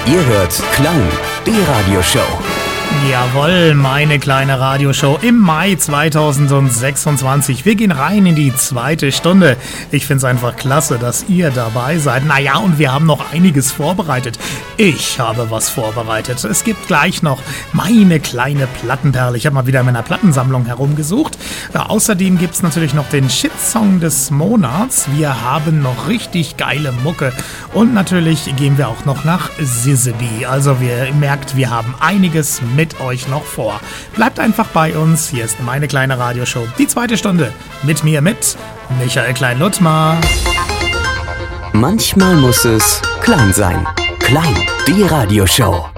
Ihr hört Klang, die Radioshow. Jawohl, meine kleine Radioshow im Mai 2026. Wir gehen rein in die zweite Stunde. Ich finde es einfach klasse, dass ihr dabei seid. Naja, und wir haben noch einiges vorbereitet. Ich habe was vorbereitet. Es gibt gleich noch meine kleine Plattenperle. Ich habe mal wieder in meiner Plattensammlung herumgesucht. Ja, außerdem gibt es natürlich noch den Shitsong des Monats. Wir haben noch richtig geile Mucke. Und natürlich gehen wir auch noch nach Sizzeby. Also ihr merkt, wir haben einiges mit euch noch vor. Bleibt einfach bei uns. Hier ist meine kleine Radioshow. Die zweite Stunde mit mir, mit Michael Klein-Luttmar. Manchmal muss es klein sein. Klang, die Radioshow.